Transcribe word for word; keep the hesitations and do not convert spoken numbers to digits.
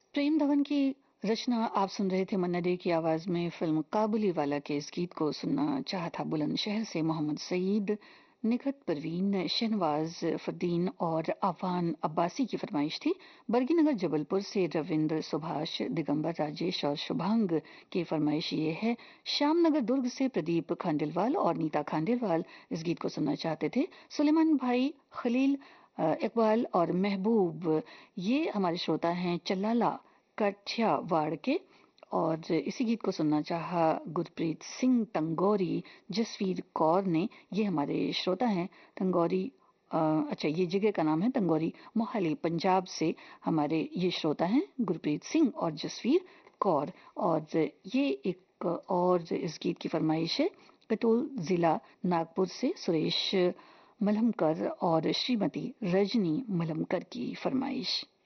प्रेम धवन की रचना आप सुन रहे थे मन्ना डे की आवाज में। फिल्म काबुली वाला के इस गीत को सुनना चाहा था बुलंदशहर से मोहम्मद सईद, निखत परवीन, शहनवाज फरदीन और आवान अब्बासी की फरमाइश थी। बरगीनगर जबलपुर से रविंद्र, सुभाष, दिगंबर, राजेश और शुभांग की फरमाइश ये है। श्यामनगर दुर्ग से प्रदीप खांडेलवाल और नीता खांडेलवाल इस गीत को सुनना चाहते थे। सुलेमान भाई, खलील, अ, इकबाल और महबूब ये हमारे श्रोता हैं चल्लाला काठियावाड़ के, और इसी गीत को सुनना चाहा गुरप्रीत सिंह टंगोरी जसवीर कौर ने। ये हमारे श्रोता हैं टंगोरी, अ, अच्छा ये जगह का नाम है टंगोरी, मोहाली पंजाब से हमारे ये श्रोता हैं गुरप्रीत सिंह और जसवीर कौर। और ये एक और इस गीत की फरमाइश है कटोल जिला नागपुर से सुरेश मलहमकर और श्रीमती रजनी मलहमकर की फरमाइश।